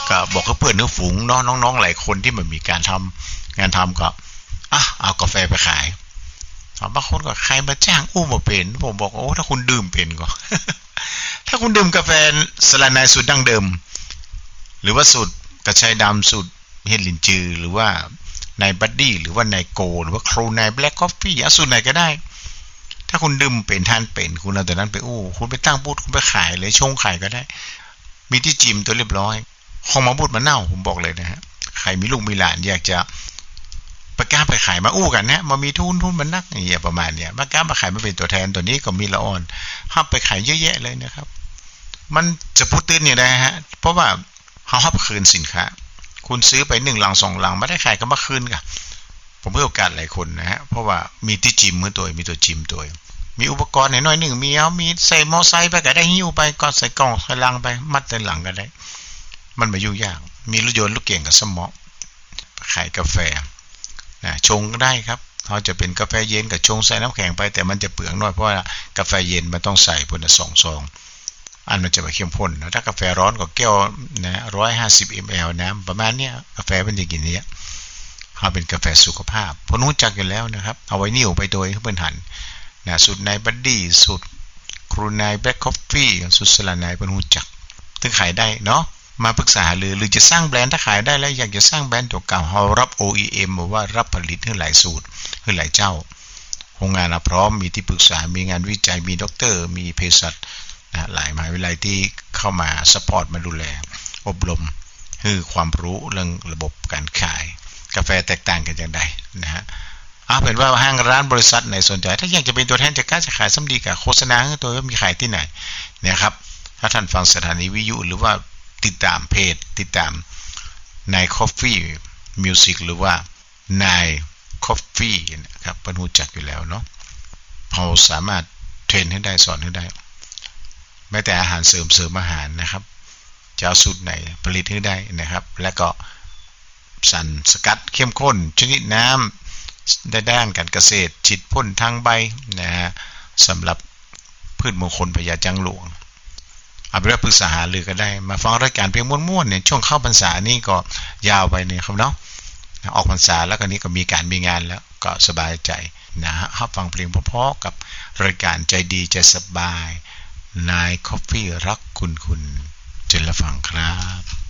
ก็บอกกับเพื่อนเนื้อฝูงเนาะน้องๆหลายคนที่มันมีการทำงานทำก็เอากาแฟไปขายบางคนก็ใครมาจ้างมาเป็นผมบอกโอ้ถ้าคุณดื่มเป็นก็ ถ้าคุณดื่มกาแฟสลาไนสูตรดั้งเดิมหรือว่าสูตรกระชายดำสูตรเฮดลินจือหรือว่านายบัดดี้หรือว่านายโกหรือว่าครูนายแบล็กคอฟฟี่สูตรไหนก็ได้ถ้าคุณดื่มเป็นทานเป็นคุณเอาตัวนั้นไปคุณไปตั้งบูธคุณไปขายเลยชงขายก็ได้มีที่จิมตัวเรียบร้อยห้องมาบูธมาเน่าผมบอกเลยนะฮะใครมีลูกมีหลานอยากจะประกาศไปขายมากันนะมามีทุนมันนักอย่างเงี้ยประมาณเนี้ยประกาศมาขายมาเป็นตัวแทนตัวนี้ก็มีละอ่อนห้ามไปขายเยอะแยะเลยนะครับมันจะพูดตื้นเนี่ยนะฮะเพราะว่าเขาห้ามคืนสินค้าคุณซื้อไป1 ลัง 2 ลังไม่ได้ขายก็มาคืนกันผมเพื่อโอกาสหลายคนนะฮะเพราะว่ามีที่จิมมือตัวมีตัวจิมตัวมีอุปกรณ์น้อยๆหนึ่งมีใส่มอไซค์ไปก็ได้หิ้วไปก็ใส่กล่องใส่ลังไปมัดในหลังก็ได้มันไม่ยุ่งยากมีรถยนต์ลูกเก่งกับสมองขายกาแฟชงก็ได้ครับเขาจะเป็นกาแฟเย็นกับชงใส่น้ำแข็งไปแต่มันจะเปลืองน้อยเพราะว่ากาแฟเย็นมันต้องใส่พนละ2 ซองอันมันจะไปเข้มข้นถ้ากาแฟร้อนก็แก้วนะ150 ml น้ำประมาณเนี้ยกาแฟเป็นอย่างนี้เขาเป็นกาแฟสุขภาพพนรู้จักอยู่แล้วนะครับเอาไว้นิ่วไปโดยเพื่อนหันสูตรนายบัดดี้สูตรครูนายแบล็คคอฟฟี่สูตรสลานายพนรู้จักถึงขายได้เนาะมาปรึกษาหรือจะสร้างแบรนด์ถ้าขายได้แล้วอยากจะสร้างแบรนด์ตัวเก่าเรารับ OEM หรือว่ารับผลิตให้หลายสูตรให้หลายเจ้าโรงงานพร้อมมีที่ปรึกษามีงานวิจัยมีด็อกเตอร์มีเภสัชหลายมหาวิทยาลัยที่เข้ามาซัพพอร์ตมาดูแลอบรมให้ความรู้เรื่องระบบการขายกาแฟแตกต่างกันอย่างไรนะฮะเป็นว่าห้างร้านบริษัทไหนสนใจถ้าอยากจะเป็นตัวแทนจะกล้าจะขายซ้ำดีกับโฆษณาตัวมีขายที่ไหนเนี่ยครับถ้าท่านฟังสถานีวิทยุหรือว่าติดตามเพจติดตามนาย Coffee Music หรือว่านาย Coffee นะครับเป็นรู้จักอยู่แล้วเนาะเราสามารถเทรนให้ได้สอนให้ได้แม้แต่อาหารเสริมอาหารนะครับจะเอาสูตรไหนผลิตให้ได้นะครับและก็สารสกัดเข้มข้นชนิดน้ำได้ด้านการเกษตรฉีดพ่นทางใบนะฮะสำหรับพืชมงคลพญาจังหลวงเอาไปปรึกษาหารือก็ได้มาฟังรายการเพลงม่วนๆเนี่ยช่วงเข้าพรรษานี่ก็ยาวไปเนี่ยครับเนาะออกพรรษาแล้วก็นี้ก็มีงานแล้วก็สบายใจนะฮะฟังเพลงเพราะๆกับรายการใจดีใจสบายนาย Coffee รักคุณจนละฟังครับ